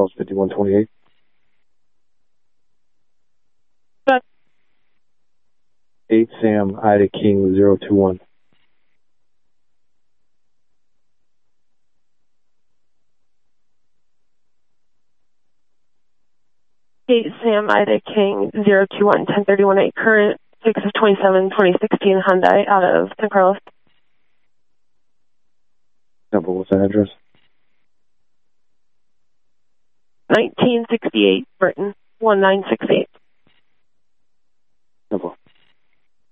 Carlos 5128. But 8 Sam Ida King 021. Sam Ida King 021 1031 current 6 of 27 2016 Hyundai out of San Carlos. Simple, what's the address? 1968 Burton 1968.